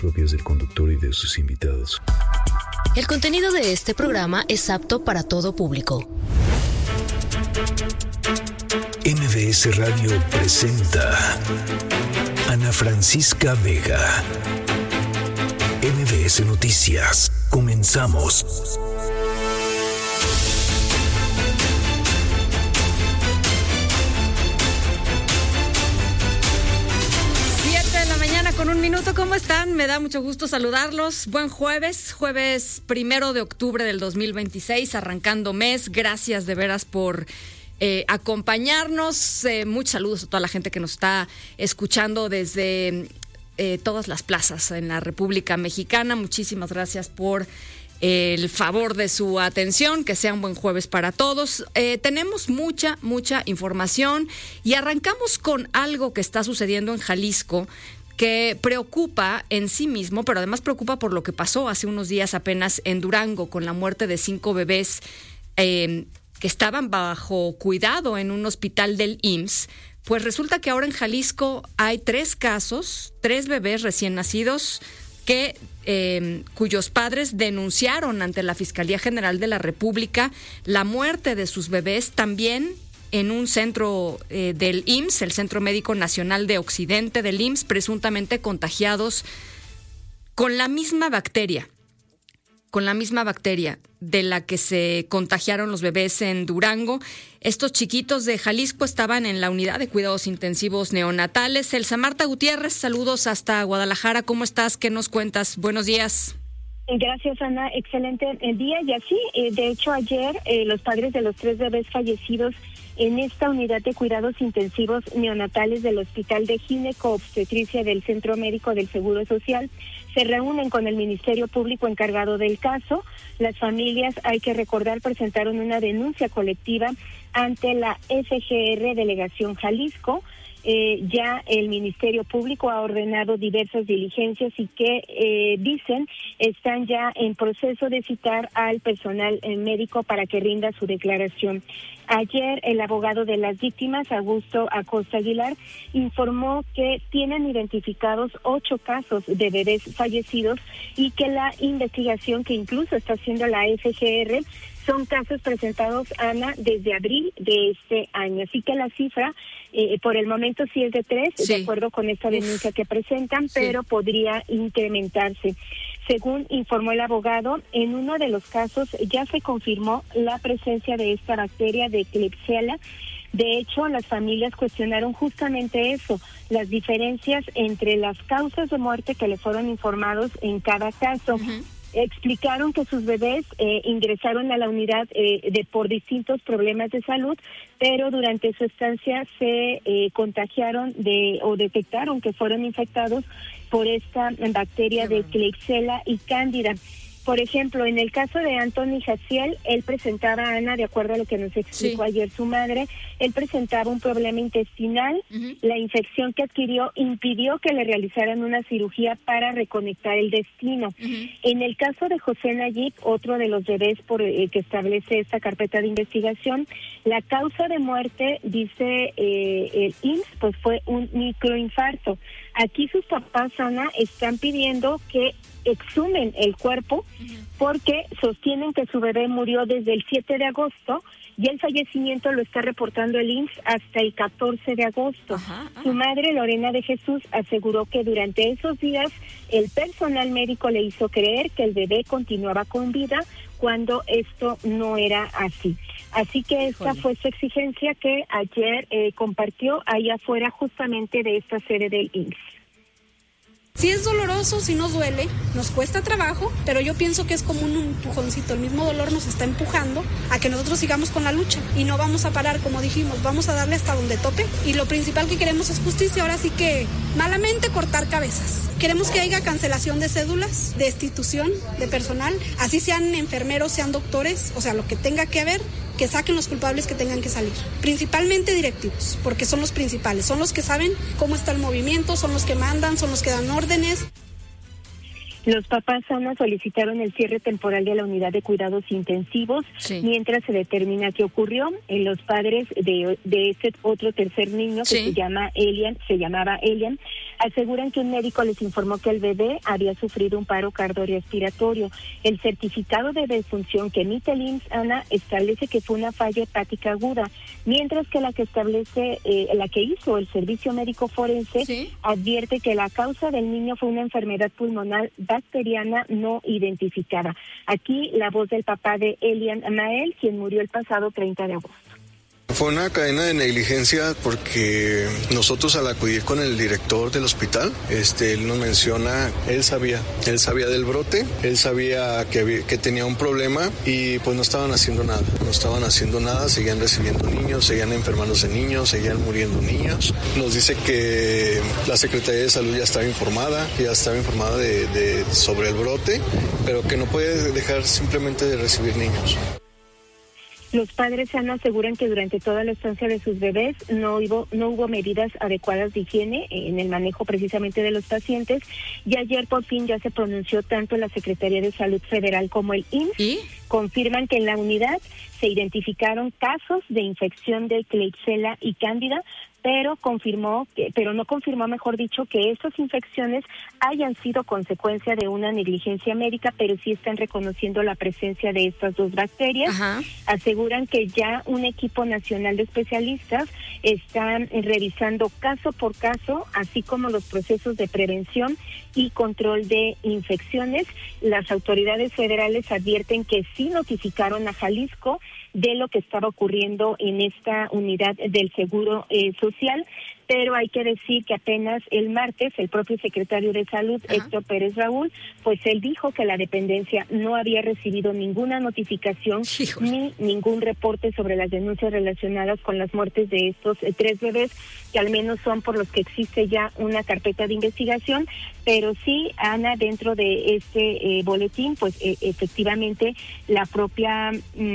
propias del conductor y de sus invitados. El contenido de este programa es apto para todo público. MBS Radio presenta Ana Francisca Vega. MBS Noticias. Comenzamos. Con un minuto, ¿cómo están? Me da mucho gusto saludarlos. Buen jueves 1 de octubre del 2026, arrancando mes. Gracias de veras por acompañarnos. Muchos saludos a toda la gente que nos está escuchando desde todas las plazas en la República Mexicana. Muchísimas gracias por el favor de su atención, que sea un buen jueves para todos. Tenemos mucha información y arrancamos con algo que está sucediendo en Jalisco, que preocupa en sí mismo, pero además preocupa por lo que pasó hace unos días apenas en Durango con la muerte de 5 bebés que estaban bajo cuidado en un hospital del IMSS. Pues resulta que ahora en Jalisco hay 3 casos, 3 bebés recién nacidos que cuyos padres denunciaron ante la Fiscalía General de la República la muerte de sus bebés también en un centro del IMSS, el Centro Médico Nacional de Occidente del IMSS, presuntamente contagiados con la misma bacteria de la que se contagiaron los bebés en Durango. Estos chiquitos de Jalisco estaban en la unidad de cuidados intensivos neonatales. Elsa Marta Gutiérrez, saludos hasta Guadalajara. ¿Cómo estás? ¿Qué nos cuentas? Buenos días. Gracias, Ana. Excelente día. Y así, de hecho, ayer los padres de los 3 bebés fallecidos en esta unidad de cuidados intensivos neonatales del Hospital de Gineco-Obstetricia del Centro Médico del Seguro Social se reúnen con el Ministerio Público encargado del caso. Las familias, hay que recordar, presentaron una denuncia colectiva ante la FGR Delegación Jalisco. Ya el Ministerio Público ha ordenado diversas diligencias y que dicen están ya en proceso de citar al personal médico para que rinda su declaración. Ayer el abogado de las víctimas, Augusto Acosta Aguilar, informó que tienen identificados 8 casos de bebés fallecidos y que la investigación que incluso está haciendo la FGR son casos presentados, Ana, desde abril de este año. Así que la cifra, por el momento sí es de 3, sí, de acuerdo con esta denuncia que presentan, pero podría incrementarse. Según informó el abogado, en uno de los casos ya se confirmó la presencia de esta bacteria de Klebsiella. De hecho, las familias cuestionaron justamente eso, las diferencias entre las causas de muerte que le fueron informados en cada caso. Uh-huh. Explicaron que sus bebés ingresaron a la unidad por distintos problemas de salud, pero durante su estancia se contagiaron o detectaron que fueron infectados por esta bacteria de Klebsiella y Cándida. Por ejemplo, en el caso de Anthony Jaciel, él presentaba, Ana, de acuerdo a lo que nos explicó ayer su madre, él presentaba un problema intestinal. Uh-huh. La infección que adquirió impidió que le realizaran una cirugía para reconectar el destino. Uh-huh. En el caso de José Nayib, otro de los bebés que establece esta carpeta de investigación, la causa de muerte, dice el IMSS, pues fue un microinfarto. Aquí sus papás, Ana, están pidiendo que exhumen el cuerpo porque sostienen que su bebé murió desde el 7 de agosto y el fallecimiento lo está reportando el IMSS hasta el 14 de agosto. Su madre, Lorena de Jesús, aseguró que durante esos días el personal médico le hizo creer que el bebé continuaba con vida cuando esto no era así. Así que esta fue su exigencia que ayer compartió ahí afuera justamente de esta sede del IMSS. Sí es doloroso, sí nos duele, nos cuesta trabajo, pero yo pienso que es como un empujoncito, el mismo dolor nos está empujando a que nosotros sigamos con la lucha y no vamos a parar, como dijimos, vamos a darle hasta donde tope y lo principal que queremos es justicia, ahora sí que malamente cortar cabezas. Queremos que haya cancelación de cédulas, de destitución de personal, así sean enfermeros, sean doctores, o sea, lo que tenga que haber, que saquen los culpables que tengan que salir. Principalmente directivos, porque son los principales, son los que saben cómo está el movimiento, son los que mandan, son los que dan órdenes. Los papás, Ana, solicitaron el cierre temporal de la unidad de cuidados intensivos mientras se determina qué ocurrió. Los padres de este otro tercer niño, que se llamaba Elian, aseguran que un médico les informó que el bebé había sufrido un paro cardiorrespiratorio. El certificado de defunción que emite el IMSS, Ana, establece que fue una falla hepática aguda, mientras que la que hizo el servicio médico forense advierte que la causa del niño fue una enfermedad pulmonar bacteriana no identificada. Aquí la voz del papá de Elian Mael, quien murió el pasado 30 de agosto. Fue una cadena de negligencia porque nosotros al acudir con el director del hospital, él nos menciona, él sabía del brote, él sabía que tenía un problema y pues no estaban haciendo nada, seguían recibiendo niños, seguían enfermándose niños, seguían muriendo niños. Nos dice que la Secretaría de Salud ya estaba informada sobre el brote, pero que no puede dejar simplemente de recibir niños. Los padres, Ana, aseguran que durante toda la estancia de sus bebés no hubo medidas adecuadas de higiene en el manejo precisamente de los pacientes, y ayer por fin ya se pronunció tanto la Secretaría de Salud Federal como el IMSS. Confirman que en la unidad se identificaron casos de infección de Klebsiella y Cándida, pero no confirmó, mejor dicho, que estas infecciones hayan sido consecuencia de una negligencia médica, pero sí están reconociendo la presencia de estas dos bacterias. Aseguran que ya un equipo nacional de especialistas están revisando caso por caso, así como los procesos de prevención y control de infecciones. Las autoridades federales advierten que sí notificaron a Jalisco de lo que estaba ocurriendo en esta unidad del Seguro Social, pero hay que decir que apenas el martes el propio secretario de Salud, Héctor Pérez Raúl, pues él dijo que la dependencia no había recibido ninguna notificación ni ningún reporte sobre las denuncias relacionadas con las muertes de estos 3 bebés, que al menos son por los que existe ya una carpeta de investigación. Pero sí, Ana, dentro de este boletín, pues efectivamente la propia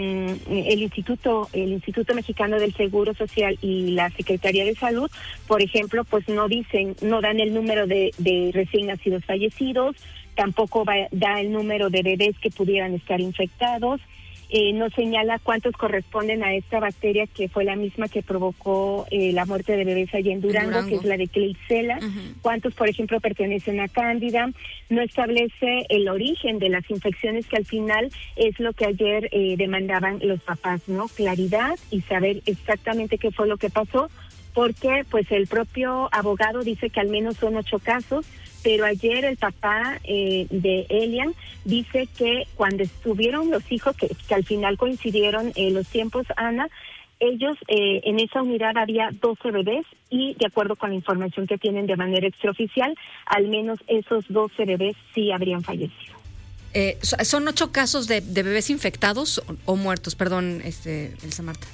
el Instituto Mexicano del Seguro Social y la Secretaría de Salud, por ejemplo, pues no dan el número de recién nacidos fallecidos, tampoco da el número de bebés que pudieran estar infectados. No señala cuántos corresponden a esta bacteria que fue la misma que provocó la muerte de bebés allá en Durango, que es la de Klebsiella. Cuántos, por ejemplo, pertenecen a Cándida. No establece el origen de las infecciones, que al final es lo que ayer demandaban los papás, ¿no? Claridad y saber exactamente qué fue lo que pasó, porque pues el propio abogado dice que al menos son 8 casos, pero ayer el papá de Elian dice que cuando estuvieron los hijos, que al final coincidieron los tiempos, Ana, ellos en esa unidad había 12 bebés y de acuerdo con la información que tienen de manera extraoficial, al menos esos 12 bebés sí habrían fallecido. ¿Son 8 casos de bebés infectados o muertos? Perdón, Elsa Marta.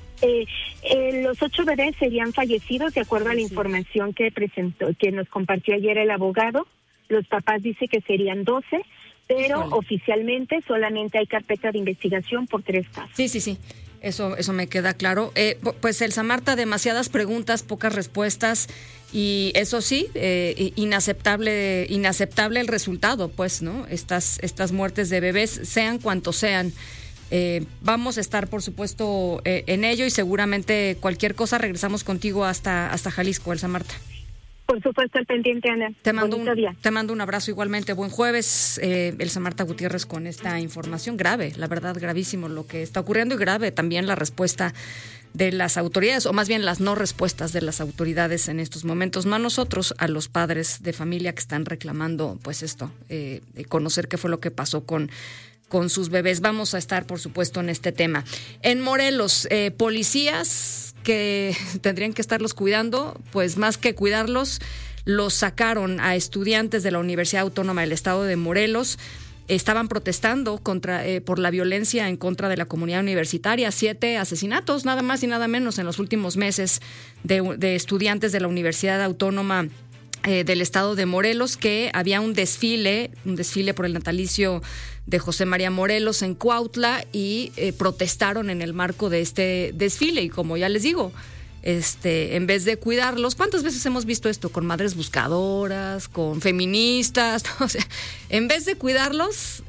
Los 8 bebés serían fallecidos de acuerdo a la información que nos compartió ayer el abogado. Los papás dicen que serían 12, pero oficialmente solamente hay carpeta de investigación por 3 casos. Sí. Eso me queda claro. Pues Elsa Marta, demasiadas preguntas, pocas respuestas, y eso sí, inaceptable el resultado, pues, ¿no? Estas muertes de bebés, sean cuantos sean. Vamos a estar, por supuesto, en ello, y seguramente cualquier cosa regresamos contigo hasta Jalisco, Elsa Marta. Por supuesto, al pendiente, Ana. Te mando un abrazo igualmente. Buen jueves, Elsa Marta Gutiérrez, con esta información grave, la verdad, gravísimo lo que está ocurriendo, y grave también la respuesta de las autoridades, o más bien las no respuestas de las autoridades en estos momentos, no a nosotros, a los padres de familia que están reclamando, pues esto, conocer qué fue lo que pasó con sus bebés. Vamos a estar, por supuesto, en este tema. En Morelos, policías que tendrían que estarlos cuidando, pues más que cuidarlos, los sacaron a estudiantes de la Universidad Autónoma del Estado de Morelos. Estaban protestando por la violencia en contra de la comunidad universitaria. 7 asesinatos, nada más y nada menos, en los últimos meses de estudiantes de la Universidad Autónoma del Estado de Morelos, que había un desfile por el natalicio de José María Morelos en Cuautla, y protestaron en el marco de este desfile. Y como ya les digo, en vez de cuidarlos. ¿Cuántas veces hemos visto esto? Con madres buscadoras, con feministas, o sea, en vez de cuidarlos,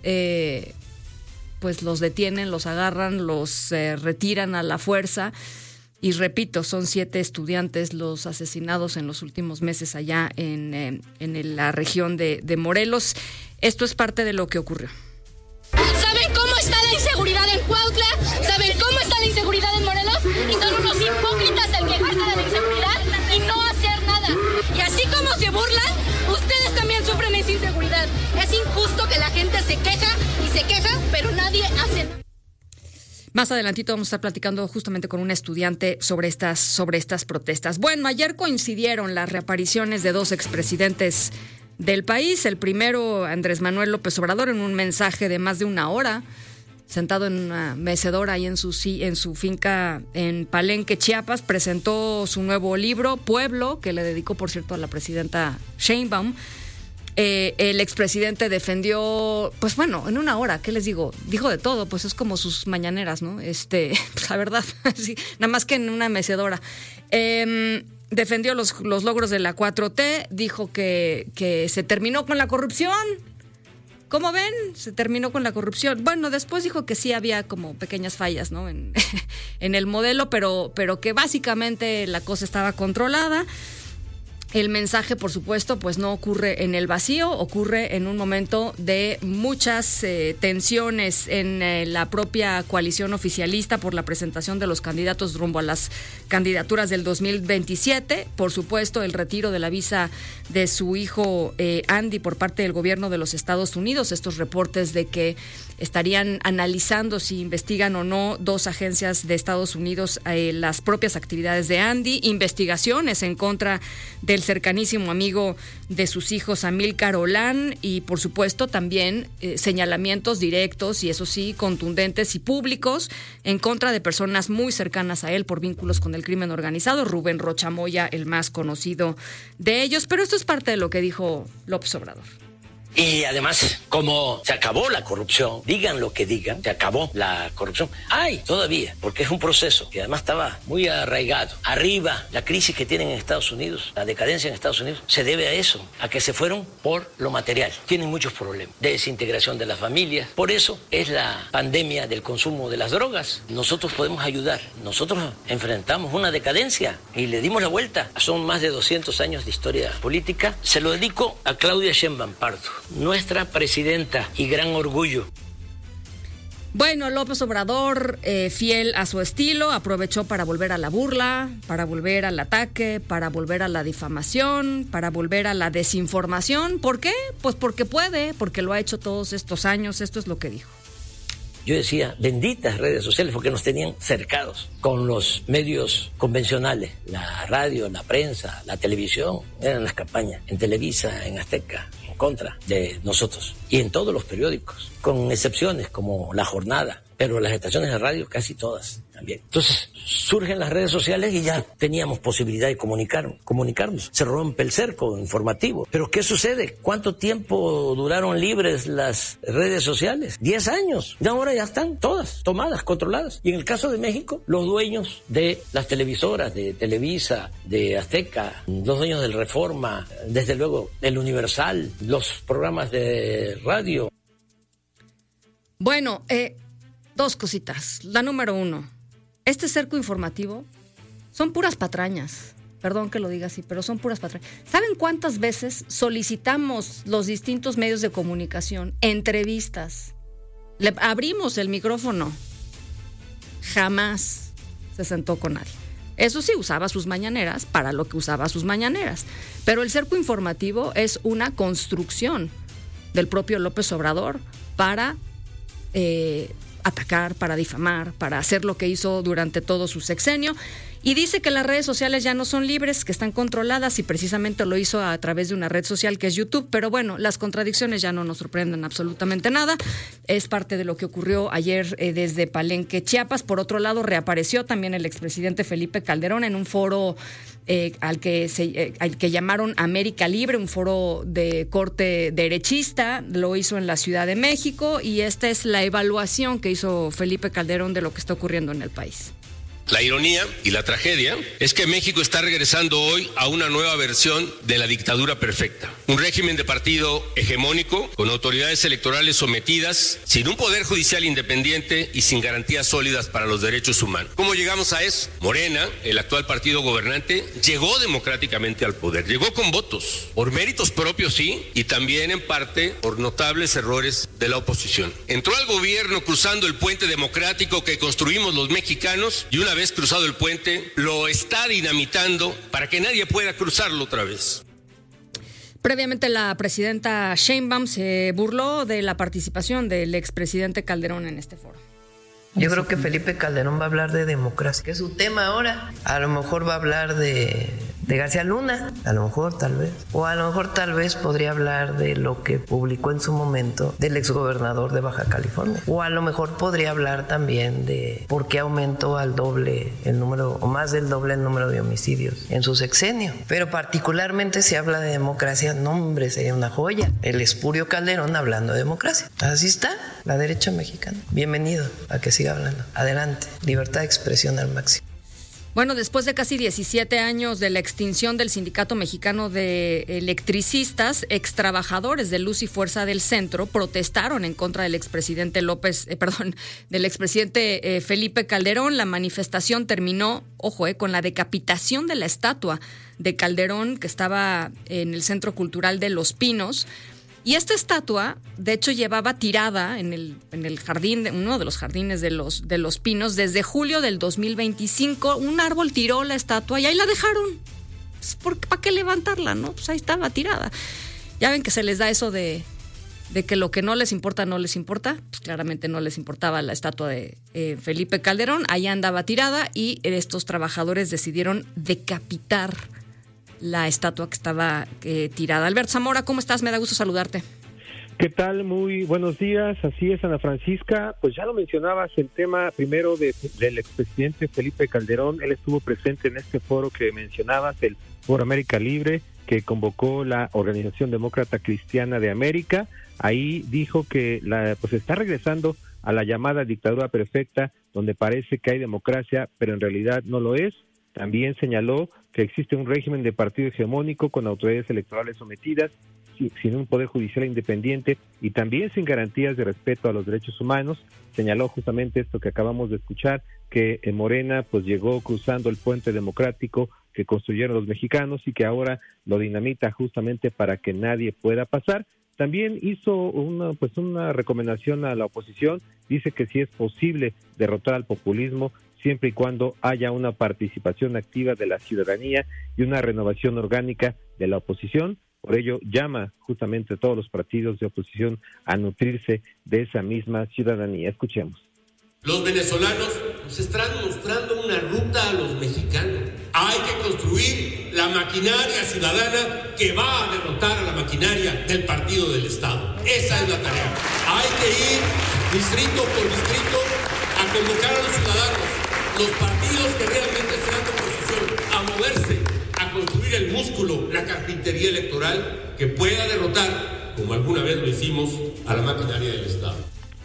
pues los detienen, los agarran, los retiran a la fuerza. Y repito, son 7 estudiantes los asesinados en los últimos meses allá en la región de Morelos. Esto es parte de lo que ocurrió. ¿Saben cómo está la inseguridad en Cuautla? ¿Saben cómo está la inseguridad en Morelos? Y son unos hipócritas el quejarse de la inseguridad y no hacer nada. Y así como se burlan, ustedes también sufren esa inseguridad. Es injusto que la gente se queja, pero nadie hace nada. Más adelantito vamos a estar platicando justamente con un estudiante sobre estas protestas. Bueno, ayer coincidieron las reapariciones de 2 expresidentes del país. El primero, Andrés Manuel López Obrador, en un mensaje de más de 1 hora, sentado en una mecedora ahí en su finca en Palenque, Chiapas, presentó su nuevo libro, Pueblo, que le dedicó, por cierto, a la presidenta Sheinbaum. El expresidente defendió, pues bueno, en 1 hora, ¿qué les digo? Dijo de todo, pues es como sus mañaneras, ¿no? La verdad, sí, nada más que en una mecedora. Defendió los logros de la 4T, dijo que se terminó con la corrupción. ¿Cómo ven? Se terminó con la corrupción. Bueno, después dijo que sí había como pequeñas fallas, ¿no? En el modelo, pero que básicamente la cosa estaba controlada. El mensaje, por supuesto, pues no ocurre en el vacío, ocurre en un momento de muchas tensiones en la propia coalición oficialista por la presentación de los candidatos rumbo a las candidaturas del 2027. Por supuesto, el retiro de la visa de su hijo Andy por parte del gobierno de los Estados Unidos. Estos reportes de que estarían analizando si investigan o no 2 agencias de Estados Unidos las propias actividades de Andy, investigaciones en contra del cercanísimo amigo de sus hijos, Amílcar Olán, y por supuesto también señalamientos directos y eso sí, contundentes y públicos en contra de personas muy cercanas a él por vínculos con el crimen organizado. Rubén Rocha Moya, el más conocido de ellos, pero esto es parte de lo que dijo López Obrador. Y además, como se acabó la corrupción, digan lo que digan, se acabó la corrupción. Hay todavía, porque es un proceso que además estaba muy arraigado. Arriba, la crisis que tienen en Estados Unidos, la decadencia en Estados Unidos, se debe a eso, a que se fueron por lo material. Tienen muchos problemas de desintegración de las familias. Por eso es la pandemia del consumo de las drogas. Nosotros podemos ayudar. Nosotros enfrentamos una decadencia y le dimos la vuelta. Son más de 200 años de historia política. Se lo dedico a Claudia Sheinbaum Pardo, nuestra presidenta y gran orgullo. Bueno, López Obrador, fiel a su estilo, aprovechó para volver a la burla, para volver al ataque, para volver a la difamación, para volver a la desinformación. ¿Por qué? Pues porque puede, porque lo ha hecho todos estos años. Esto es lo que dijo. Yo decía, benditas redes sociales, porque nos tenían cercados con los medios convencionales, la radio, la prensa, la televisión, eran las campañas, en Televisa, en Azteca, en contra de nosotros, y en todos los periódicos, con excepciones como La Jornada, pero las estaciones de radio casi todas también. Entonces surgen las redes sociales y ya teníamos posibilidad de comunicarnos. Se rompe el cerco informativo. Pero ¿qué sucede? ¿Cuánto tiempo duraron libres las redes sociales? 10 años. Y ahora ya están todas tomadas, controladas. Y en el caso de México, los dueños de las televisoras, de Televisa, de Azteca, los dueños del Reforma, desde luego el Universal, los programas de radio. Bueno, 2 cositas. La número 1, este cerco informativo son puras patrañas. Perdón que lo diga así, pero son puras patrañas. ¿Saben cuántas veces solicitamos los distintos medios de comunicación entrevistas? Le abrimos el micrófono. Jamás se sentó con nadie. Eso sí, usaba sus mañaneras para lo que usaba sus mañaneras. Pero el cerco informativo es una construcción del propio López Obrador para atacar, para difamar, para hacer lo que hizo durante todo su sexenio. Y dice que las redes sociales ya no son libres, que están controladas, y precisamente lo hizo a través de una red social que es YouTube. Pero bueno, las contradicciones ya no nos sorprenden absolutamente nada. Es parte de lo que ocurrió ayer desde Palenque, Chiapas. Por otro lado, reapareció también el expresidente Felipe Calderón en un foro al que llamaron América Libre, un foro de corte derechista. Lo hizo en la Ciudad de México, y esta es la evaluación que hizo Felipe Calderón de lo que está ocurriendo en el país. La ironía y la tragedia es que México está regresando hoy a una nueva versión de la dictadura perfecta. Un régimen de partido hegemónico, con autoridades electorales sometidas, sin un poder judicial independiente y sin garantías sólidas para los derechos humanos. ¿Cómo llegamos a eso? Morena, el actual partido gobernante, llegó democráticamente al poder. Llegó con votos, por méritos propios sí, y también en parte por notables errores de la oposición. Entró al gobierno cruzando el puente democrático que construimos los mexicanos y una vez cruzado el puente, lo está dinamitando para que nadie pueda cruzarlo otra vez. Previamente la presidenta Sheinbaum se burló de la participación del expresidente Calderón en este foro. Yo creo que Felipe Calderón va a hablar de democracia, que es su tema ahora. A lo mejor va a hablar de García Luna, a lo mejor, tal vez. O a lo mejor, tal vez, podría hablar de lo que publicó en su momento del exgobernador de Baja California. O a lo mejor podría hablar también de por qué aumentó al doble el número, o más del doble el número de homicidios en su sexenio. Pero particularmente si habla de democracia, no, hombre, sería una joya. El espurio Calderón hablando de democracia. Así está la derecha mexicana. Bienvenido a que siga hablando. Adelante. Libertad de expresión al máximo. Bueno, después de casi 17 años de la extinción del Sindicato Mexicano de Electricistas, extrabajadores de Luz y Fuerza del Centro protestaron en contra del expresidente del expresidente Felipe Calderón. La manifestación terminó, con la decapitación de la estatua de Calderón que estaba en el Centro Cultural de Los Pinos. Y esta estatua, de hecho, llevaba tirada en el jardín, uno de los jardines de los Pinos, desde julio del 2025. Un árbol tiró la estatua y ahí la dejaron. Pues, ¿para qué levantarla, no? Pues ahí estaba tirada. Ya ven que se les da eso de que lo que no les importa, no les importa. Pues claramente no les importaba la estatua de Felipe Calderón. Ahí andaba tirada y estos trabajadores decidieron decapitar la estatua que estaba tirada. Alberto Zamora, ¿cómo estás? Me da gusto saludarte. ¿Qué tal? Muy buenos días. Así es, Ana Francisca. Pues ya lo mencionabas, el tema primero del expresidente Felipe Calderón. Él estuvo presente en este foro que mencionabas, el Foro América Libre, que convocó la Organización Demócrata Cristiana de América. Ahí dijo que pues está regresando a la llamada dictadura perfecta, donde parece que hay democracia, pero en realidad no lo es. También señaló que existe un régimen de partido hegemónico con autoridades electorales sometidas, sin un poder judicial independiente y también sin garantías de respeto a los derechos humanos. Señaló justamente esto que acabamos de escuchar, que Morena pues llegó cruzando el puente democrático que construyeron los mexicanos y que ahora lo dinamita justamente para que nadie pueda pasar. También hizo una recomendación a la oposición. Dice que sí es posible derrotar al populismo siempre y cuando haya una participación activa de la ciudadanía y una renovación orgánica de la oposición. Por ello, llama justamente a todos los partidos de oposición a nutrirse de esa misma ciudadanía. Escuchemos. Los venezolanos nos están mostrando una ruta a los mexicanos. Hay que construir la maquinaria ciudadana que va a derrotar a la maquinaria del partido del Estado. Esa es la tarea. Hay que ir distrito por distrito a convocar a los ciudadanos, los partidos que realmente serán de oposición, a moverse, a construir el músculo, la carpintería electoral que pueda derrotar, como alguna vez lo hicimos, a la maquinaria del Estado.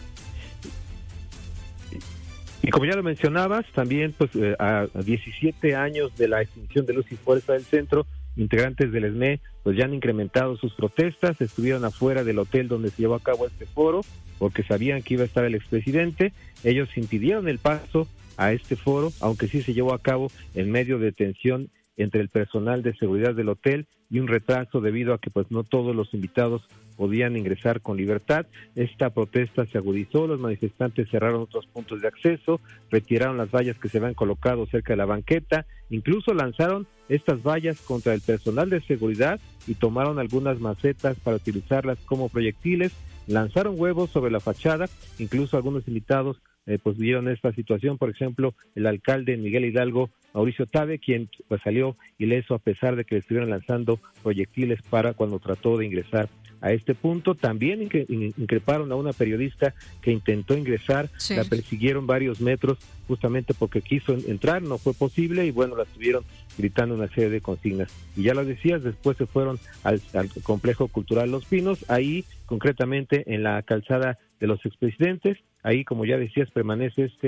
Y como ya lo mencionabas, también pues a 17 años de la extinción de Luz y Fuerza del Centro, integrantes del ESME pues ya han incrementado sus protestas, estuvieron afuera del hotel donde se llevó a cabo este foro, porque sabían que iba a estar el expresidente. Ellos impidieron el paso a este foro, aunque sí se llevó a cabo en medio de tensión entre el personal de seguridad del hotel y un retraso debido a que pues no todos los invitados podían ingresar con libertad. Esta protesta se agudizó, los manifestantes cerraron otros puntos de acceso, retiraron las vallas que se habían colocado cerca de la banqueta, incluso lanzaron estas vallas contra el personal de seguridad y tomaron algunas macetas para utilizarlas como proyectiles, lanzaron huevos sobre la fachada, incluso algunos invitados pues vieron esta situación. Por ejemplo, el alcalde Miguel Hidalgo, Mauricio Tabe, quien pues salió ileso a pesar de que le estuvieron lanzando proyectiles para cuando trató de ingresar a este punto. También increparon a una periodista que intentó ingresar, sí. La persiguieron varios metros justamente porque quiso entrar, no fue posible y bueno, la estuvieron gritando una serie de consignas. Y ya lo decías, después se fueron al Complejo Cultural Los Pinos, ahí concretamente en la calzada de los expresidentes. Ahí, como ya decías, permanece este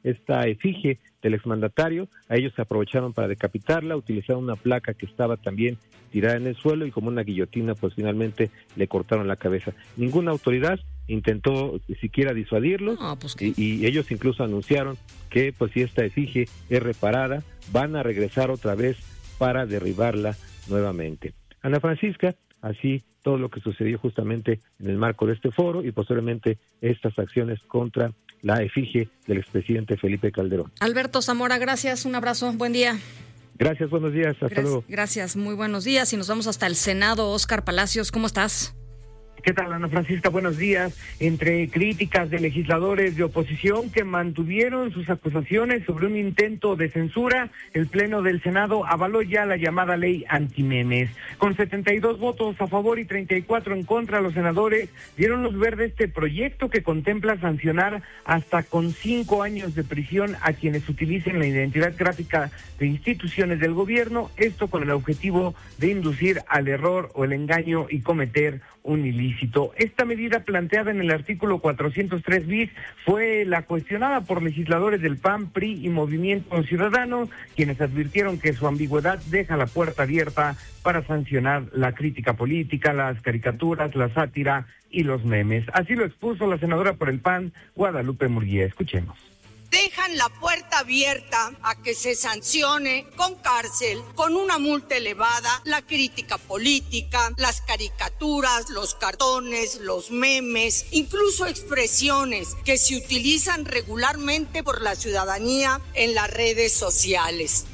esta efigie del exmandatario. A ellos se aprovecharon para decapitarla, utilizaron una placa que estaba también tirada en el suelo y como una guillotina pues finalmente le cortaron la cabeza. Ninguna autoridad intentó siquiera disuadirlos y ellos incluso anunciaron que pues si esta efigie es reparada van a regresar otra vez para derribarla nuevamente. Ana Francisca, así todo lo que sucedió justamente en el marco de este foro y posteriormente estas acciones contra la efigie del expresidente Felipe Calderón. Alberto Zamora, gracias, un abrazo, buen día. Gracias, buenos días, hasta luego. Gracias, muy buenos días y nos vamos hasta el Senado. Óscar Palacios, ¿cómo estás? ¿Qué tal, Ana Francisca? Buenos días. Entre críticas de legisladores de oposición que mantuvieron sus acusaciones sobre un intento de censura, el Pleno del Senado avaló ya la llamada ley antimemes. Con 72 votos a favor y 34 en contra, los senadores dieron luz verde a este proyecto que contempla sancionar hasta con 5 años de prisión a quienes utilicen la identidad gráfica de instituciones del gobierno, esto con el objetivo de inducir al error o el engaño y cometer un ilícito. Esta medida planteada en el artículo 403 bis fue la cuestionada por legisladores del PAN, PRI y Movimiento Ciudadano, quienes advirtieron que su ambigüedad deja la puerta abierta para sancionar la crítica política, las caricaturas, la sátira y los memes. Así lo expuso la senadora por el PAN, Guadalupe Murguía. Escuchemos. Dejan la puerta abierta a que se sancione con cárcel, con una multa elevada, la crítica política, las caricaturas, los cartones, los memes, incluso expresiones que se utilizan regularmente por la ciudadanía en las redes sociales.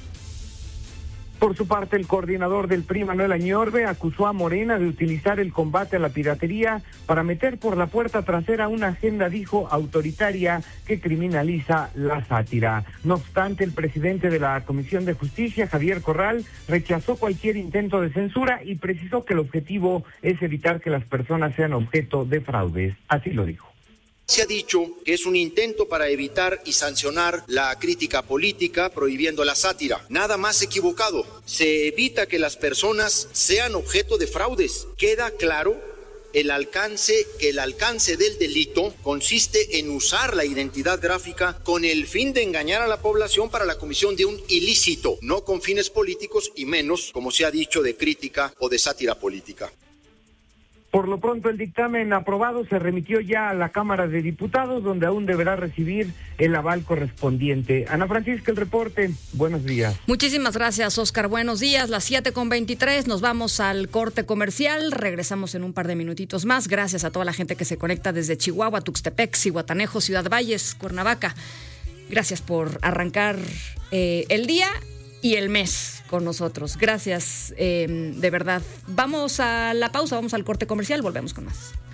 Por su parte, el coordinador del PRI, Manuel Añorbe, acusó a Morena de utilizar el combate a la piratería para meter por la puerta trasera una agenda, dijo, autoritaria que criminaliza la sátira. No obstante, el presidente de la Comisión de Justicia, Javier Corral, rechazó cualquier intento de censura y precisó que el objetivo es evitar que las personas sean objeto de fraudes. Así lo dijo. Se ha dicho que es un intento para evitar y sancionar la crítica política, prohibiendo la sátira. Nada más equivocado. Se evita que las personas sean objeto de fraudes. Queda claro que el alcance del delito consiste en usar la identidad gráfica con el fin de engañar a la población para la comisión de un ilícito, no con fines políticos y menos, como se ha dicho, de crítica o de sátira política. Por lo pronto, el dictamen aprobado se remitió ya a la Cámara de Diputados, donde aún deberá recibir el aval correspondiente. Ana Francisca, el reporte. Buenos días. Muchísimas gracias, Óscar. Buenos días. Las 7:23. Nos vamos al corte comercial. Regresamos en un par de minutitos más. Gracias a toda la gente que se conecta desde Chihuahua, Tuxtepec, Zihuatanejo, Ciudad Valles, Cuernavaca. Gracias por arrancar el día y el mes con nosotros. Gracias, de verdad. Vamos a la pausa, vamos al corte comercial, volvemos con más.